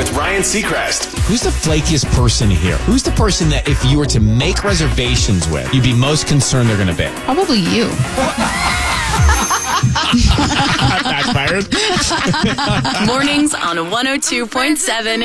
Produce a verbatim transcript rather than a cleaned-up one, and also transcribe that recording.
with Ryan Seacrest. Who's the flakiest person here? Who's the person that if you were to make reservations with, you'd be most concerned they're going to bid? Probably you. Backfired. Mornings on one oh two point seven